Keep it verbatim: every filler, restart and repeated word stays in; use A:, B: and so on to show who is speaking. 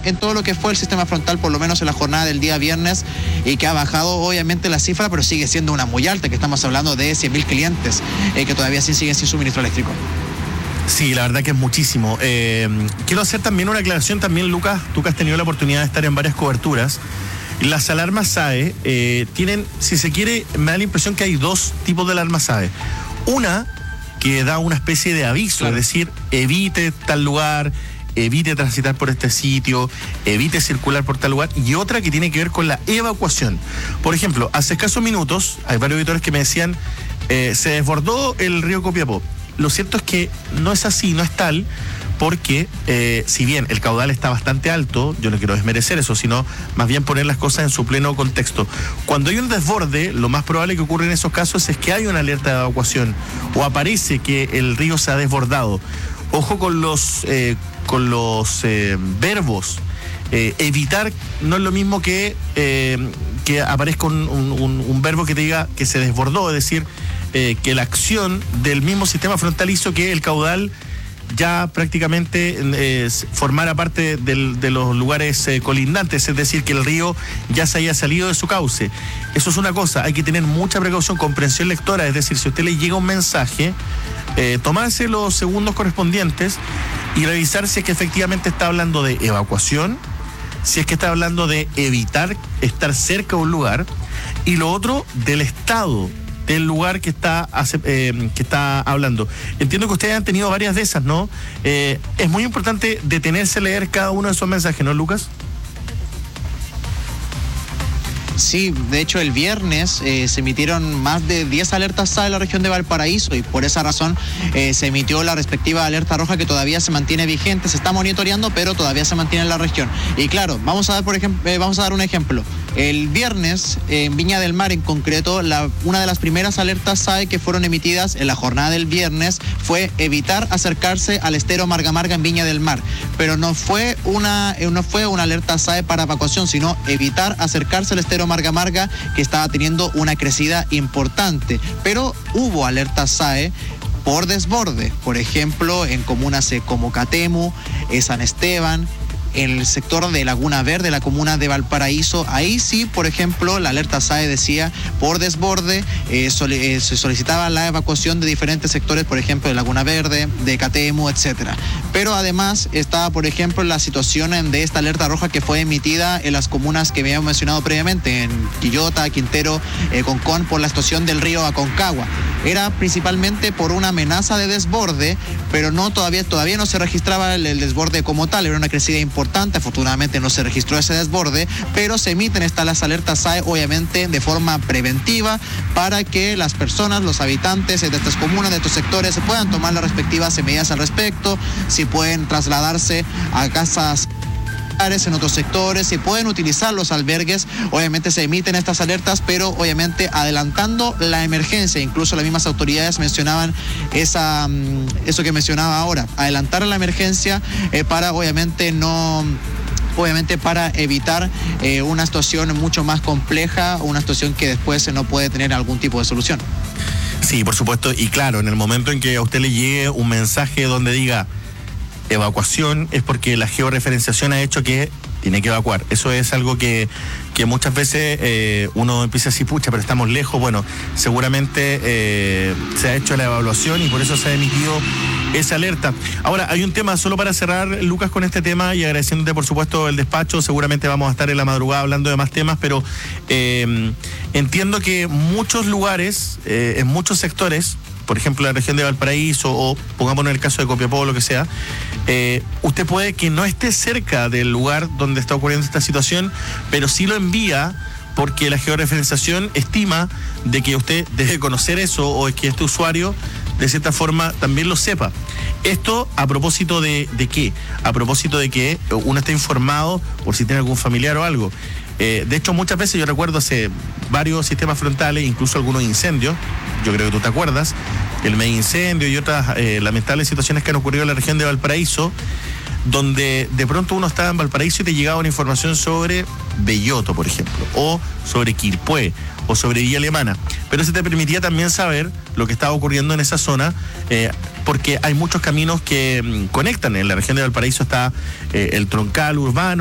A: en todo lo que fue el sistema frontal, por lo menos en la jornada del día viernes, y que ha bajado obviamente la cifra, pero sigue siendo una muy alta, que estamos hablando de cien mil clientes eh, que todavía sí siguen sin suministro eléctrico.
B: Sí, la verdad que es muchísimo. Eh, quiero hacer también una aclaración también, Lucas, tú que has tenido la oportunidad de estar en varias coberturas. Las alarmas S A E eh, tienen, si se quiere, me da la impresión que hay dos tipos de alarmas S A E. Una que da una especie de aviso, claro. Es decir, evite tal lugar, evite transitar por este sitio, evite circular por tal lugar, y otra que tiene que ver con la evacuación. Por ejemplo, hace escasos minutos, hay varios auditores que me decían, eh, se desbordó el río Copiapó. Lo cierto es que no es así, no es tal, porque eh, si bien el caudal está bastante alto, yo no quiero desmerecer eso, sino más bien poner las cosas en su pleno contexto. Cuando hay un desborde, lo más probable que ocurra en esos casos es que hay una alerta de evacuación o aparece que el río se ha desbordado. Ojo con los, eh, con los eh, verbos. Eh, evitar no es lo mismo que, eh, que aparezca un, un, un verbo que te diga que se desbordó, es decir, eh, que la acción del mismo sistema frontal hizo que el caudal ya prácticamente eh, formara parte del, de los lugares eh, colindantes, es decir, que el río ya se haya salido de su cauce. Eso es una cosa, hay que tener mucha precaución, comprensión lectora, es decir, si a usted le llega un mensaje, eh, tomarse los segundos correspondientes y revisar si es que efectivamente está hablando de evacuación, si es que está hablando de evitar estar cerca de un lugar, y lo otro del estado del lugar que está eh, que está hablando. Entiendo que ustedes han tenido varias de esas, ¿no? Eh, es muy importante detenerse a leer cada uno de esos mensajes, ¿no, Lucas?
A: Sí, de hecho el viernes eh, se emitieron más de diez alertas S A E en la región de Valparaíso, y por esa razón eh, se emitió la respectiva alerta roja, que todavía se mantiene vigente, se está monitoreando, pero todavía se mantiene en la región. Y claro, vamos a dar por ejemplo, eh, vamos a dar un ejemplo. El viernes, eh, en Viña del Mar en concreto, la, una de las primeras alertas S A E que fueron emitidas en la jornada del viernes fue evitar acercarse al estero Marga Marga en Viña del Mar. Pero no fue una, eh, no fue una alerta S A E para evacuación, sino evitar acercarse al estero Marga Marga, que estaba teniendo una crecida importante. Pero hubo alertas S A E por desborde, por ejemplo, en comunas como Catemu, San Esteban, en el sector de Laguna Verde, la comuna de Valparaíso. Ahí sí, por ejemplo, la alerta S A E decía por desborde, eh, soli- eh, se solicitaba la evacuación de diferentes sectores, por ejemplo, de Laguna Verde, de Catemu, etcétera. Pero además estaba, por ejemplo, la situación de esta alerta roja que fue emitida en las comunas que habíamos mencionado previamente, en Quillota, Quintero, eh, Concón, por la situación del río Aconcagua. Era principalmente por una amenaza de desborde, pero no todavía, todavía no se registraba el, el desborde como tal, era una crecida importante. Afortunadamente no se registró ese desborde, pero se emiten estas las alertas S A E obviamente de forma preventiva para que las personas, los habitantes de estas comunas, de estos sectores, se puedan tomar las respectivas medidas al respecto, si pueden trasladarse a casas en otros sectores, si pueden utilizar los albergues. Obviamente se emiten estas alertas, pero obviamente adelantando la emergencia. Incluso las mismas autoridades mencionaban esa, eso que mencionaba ahora, adelantar la emergencia eh, para obviamente no... obviamente para evitar eh, una situación mucho más compleja, una situación que después no puede tener algún tipo de solución.
B: Sí, por supuesto, y claro, en el momento en que a usted le llegue un mensaje donde diga evacuación, es porque la georreferenciación ha hecho que tiene que evacuar. Eso es algo que, que muchas veces eh, uno empieza a decir, pucha, pero estamos lejos. Bueno, seguramente eh, se ha hecho la evaluación y por eso se ha emitido esa alerta. Ahora, hay un tema, solo para cerrar, Lucas, con este tema, y agradeciéndote por supuesto el despacho. Seguramente vamos a estar en la madrugada hablando de más temas, pero eh, entiendo que muchos lugares, eh, en muchos sectores, por ejemplo, la región de Valparaíso, o pongámonos en el caso de Copiapó o lo que sea, eh, usted puede que no esté cerca del lugar donde está ocurriendo esta situación, pero sí lo envía porque la georreferenciación estima de que usted debe conocer eso, o es que este usuario de cierta forma también lo sepa. Esto a propósito de, de qué? A propósito de que uno está informado por si tiene algún familiar o algo. Eh, de hecho, muchas veces yo recuerdo hace varios sistemas frontales, incluso algunos incendios, yo creo que tú te acuerdas, el mega incendio y otras eh, lamentables situaciones que han ocurrido en la región de Valparaíso, donde de pronto uno estaba en Valparaíso y te llegaba una información sobre Belloto, por ejemplo, o sobre Quilpué, o sobre Villa Alemana, pero se te permitía también saber lo que estaba ocurriendo en esa zona, eh, porque hay muchos caminos que mmm, conectan. En la región de Valparaíso está eh, el troncal urbano,